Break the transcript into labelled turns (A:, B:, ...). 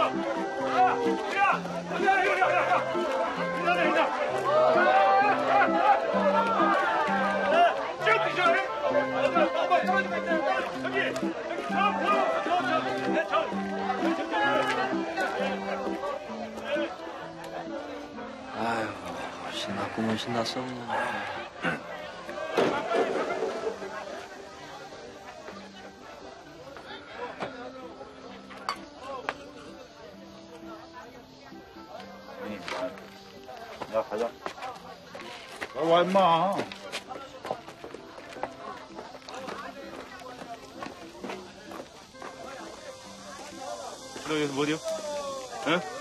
A: 아유, 신났구먼 신났어.
B: 야, 가자. 와, 임마. 너 여기서 뭐 어디요? 응?